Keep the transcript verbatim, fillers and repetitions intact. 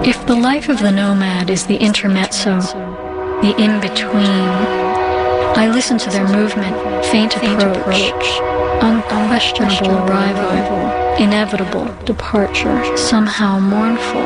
If the life of the nomad is the intermezzo, the in-between, I listen to their movement, faint approach, unquestionable arrival, inevitable departure, somehow mournful.